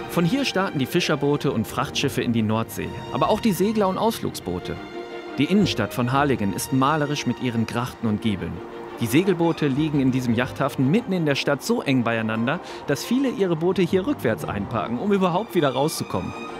Von hier starten die Fischerboote und Frachtschiffe in die Nordsee, aber auch die Segler- und Ausflugsboote. Die Innenstadt von Harlingen ist malerisch mit ihren Grachten und Giebeln. Die Segelboote liegen in diesem Yachthafen mitten in der Stadt so eng beieinander, dass viele ihre Boote hier rückwärts einparken, um überhaupt wieder rauszukommen.